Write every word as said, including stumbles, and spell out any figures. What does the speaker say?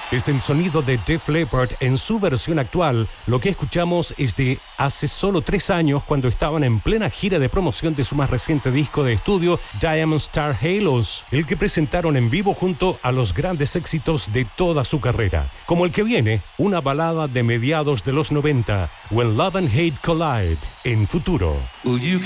Es el sonido de Def Leppard en su versión actual. Lo que escuchamos es de hace solo tres años, cuando estaban en plena gira de promoción de su más reciente disco de estudio, Diamond Star Halos, el que presentaron en vivo junto a los grandes éxitos de toda su carrera, como el que viene, una balada de mediados de los noventa, When Love and Hate Collide, en Futuro.